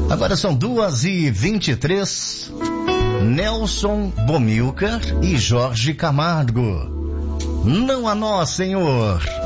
Agora são 2h23. Nelson Bomilcar e Jorge Camargo. Não a nós, Senhor.